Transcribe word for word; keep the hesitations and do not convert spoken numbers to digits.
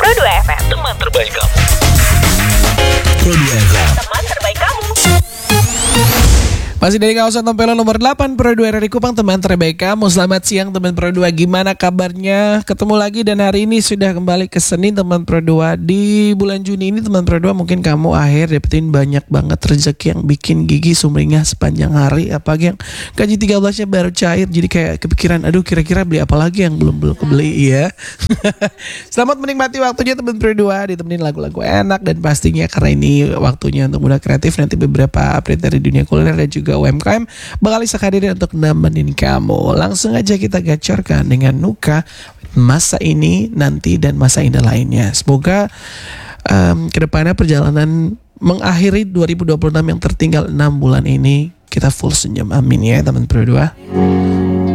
Pro dua F M. Teman terbaik kamu. Pro dua F M. Teman terbaik kamu. Masih dari kawasan Tempelo nomor delapan Pro dua R R I Kupang, teman terbaik kamu. Selamat siang teman Pro dua, gimana kabarnya? Ketemu lagi dan hari ini sudah kembali ke Senin teman Pro dua. Di bulan Juni ini teman Pro dua mungkin kamu akhir dapetin banyak banget rezeki yang bikin gigi sumringah sepanjang hari. Apalagi yang gaji tiga belasnya baru cair, jadi kayak kepikiran, aduh kira-kira beli apa lagi yang belum belum kebeli ya. Selamat menikmati waktunya teman Pro dua, ditemenin lagu-lagu enak dan pastinya karena ini waktunya untuk muda kreatif, nanti beberapa update dari dunia kuliner dan juga U M K M bakal bisa hadir untuk nemenin kamu. Langsung aja kita gacorkan dengan Nuka, masa ini, nanti, dan masa indah lainnya. Semoga um, kedepannya perjalanan mengakhiri dua ribu dua puluh enam yang tertinggal enam bulan ini kita full senyum. Amin ya teman Pro dua.